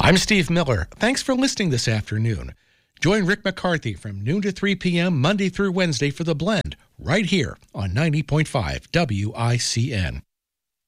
I'm Steve Miller. Thanks for listening this afternoon. Join Rick McCarthy from noon to 3 p.m. Monday through Wednesday for The Blend, right here on 90.5 WICN.